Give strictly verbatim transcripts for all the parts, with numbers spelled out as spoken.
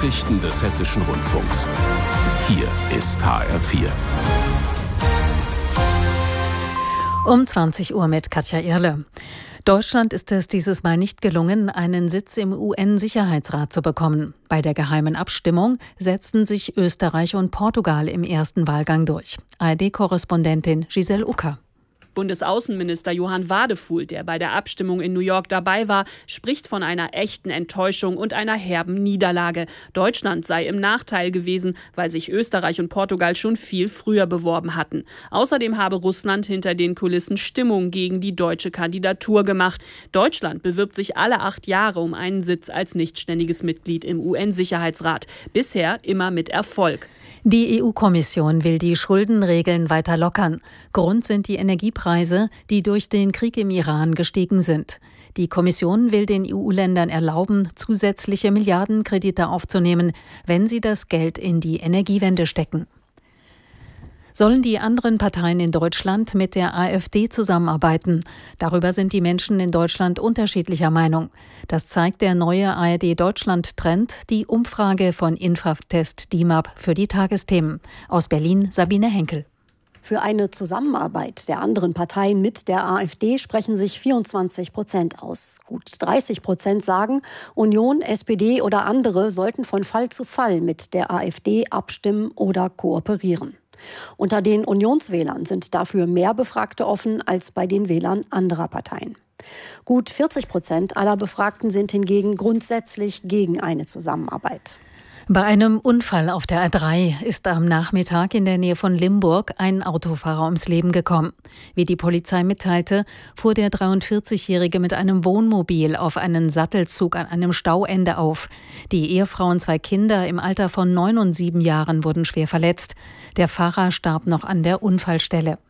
Nachrichten des Hessischen Rundfunks. Hier ist H R vier. Um zwanzig Uhr mit Katja Irle. Deutschland ist es dieses Mal nicht gelungen, einen Sitz im U N-Sicherheitsrat zu bekommen. Bei der geheimen Abstimmung setzten sich Österreich und Portugal im ersten Wahlgang durch. A R D-Korrespondentin Giselle Ucker. Bundesaußenminister Johann Wadefuhl, der bei der Abstimmung in New York dabei war, spricht von einer echten Enttäuschung und einer herben Niederlage. Deutschland sei im Nachteil gewesen, weil sich Österreich und Portugal schon viel früher beworben hatten. Außerdem habe Russland hinter den Kulissen Stimmung gegen die deutsche Kandidatur gemacht. Deutschland bewirbt sich alle acht Jahre um einen Sitz als nichtständiges Mitglied im U N-Sicherheitsrat. Bisher immer mit Erfolg. Die E U-Kommission will die Schuldenregeln weiter lockern. Grund sind die Energiepreise, die durch den Krieg im Iran gestiegen sind. Die Kommission will den E U-Ländern erlauben, zusätzliche Milliardenkredite aufzunehmen, wenn sie das Geld in die Energiewende stecken. Sollen die anderen Parteien in Deutschland mit der AfD zusammenarbeiten? Darüber sind die Menschen in Deutschland unterschiedlicher Meinung. Das zeigt der neue A R D-Deutschland-Trend, die Umfrage von Infratest D I M A P für die Tagesthemen. Aus Berlin Sabine Henkel. Für eine Zusammenarbeit der anderen Parteien mit der AfD sprechen sich vierundzwanzig Prozent aus. Gut dreißig Prozent sagen, Union, S P D oder andere sollten von Fall zu Fall mit der AfD abstimmen oder kooperieren. Unter den Unionswählern sind dafür mehr Befragte offen als bei den Wählern anderer Parteien. Gut vierzig Prozent aller Befragten sind hingegen grundsätzlich gegen eine Zusammenarbeit. Bei einem Unfall auf der A drei ist am Nachmittag in der Nähe von Limburg ein Autofahrer ums Leben gekommen. Wie die Polizei mitteilte, fuhr der dreiundvierzigjährige mit einem Wohnmobil auf einen Sattelzug an einem Stauende auf. Die Ehefrau und zwei Kinder im Alter von neun und sieben Jahren wurden schwer verletzt. Der Fahrer starb noch an der Unfallstelle.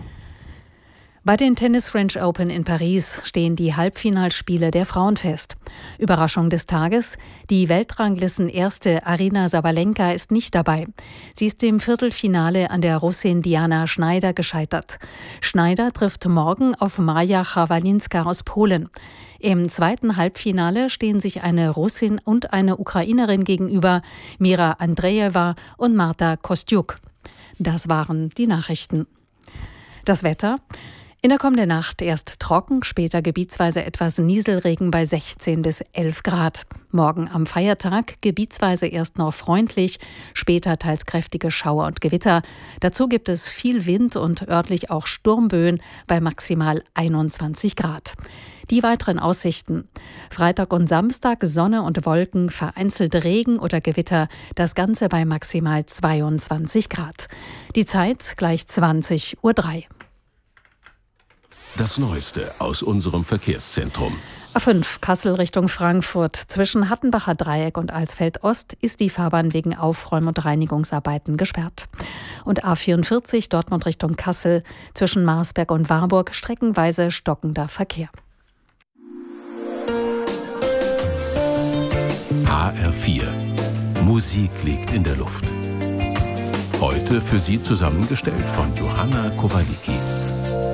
Bei den Tennis French Open in Paris stehen die Halbfinalspiele der Frauen fest. Überraschung des Tages: Die Weltranglisten-Erste Aryna Sabalenka ist nicht dabei. Sie ist im Viertelfinale an der Russin Diana Schneider gescheitert. Schneider trifft morgen auf Maja Chwalinska aus Polen. Im zweiten Halbfinale stehen sich eine Russin und eine Ukrainerin gegenüber, Mira Andreeva und Marta Kostyuk. Das waren die Nachrichten. Das Wetter: In der kommenden Nacht erst trocken, später gebietsweise etwas Nieselregen bei sechzehn bis elf Grad. Morgen am Feiertag gebietsweise erst noch freundlich, später teils kräftige Schauer und Gewitter. Dazu gibt es viel Wind und örtlich auch Sturmböen bei maximal einundzwanzig Grad. Die weiteren Aussichten: Freitag und Samstag Sonne und Wolken, vereinzelt Regen oder Gewitter, das Ganze bei maximal zweiundzwanzig Grad. Die Zeit gleich zwanzig Uhr drei. Das Neueste aus unserem Verkehrszentrum. A fünf Kassel Richtung Frankfurt. Zwischen Hattenbacher Dreieck und Alsfeld Ost ist die Fahrbahn wegen Aufräum- und Reinigungsarbeiten gesperrt. Und A vierundvierzig Dortmund Richtung Kassel. Zwischen Marsberg und Warburg streckenweise stockender Verkehr. H R vier. Musik liegt in der Luft. Heute für Sie zusammengestellt von Johanna Kowaliki.